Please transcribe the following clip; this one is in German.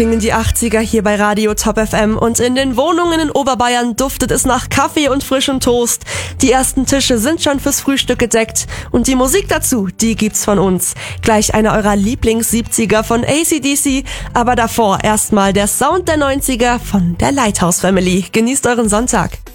In die 80er hier bei Radio Top FM und in den Wohnungen in Oberbayern duftet es nach Kaffee und frischem Toast. Die ersten Tische sind schon fürs Frühstück gedeckt und die Musik dazu, die gibt's von uns. Gleich einer eurer Lieblings-70er von AC/DC, aber davor erstmal der Sound der 90er von der Lighthouse Family. Genießt euren Sonntag.